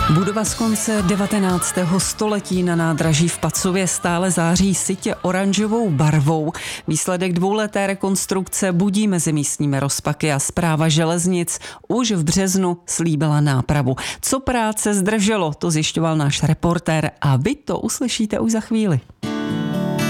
Budova z konce 19. století na nádraží v Pacově stále září sytě oranžovou barvou. Výsledek dvouleté rekonstrukce budí mezi místními rozpaky a Správa železnic už v březnu slíbila nápravu. Co práce zdrželo, to zjišťoval náš reportér a vy to uslyšíte už za chvíli.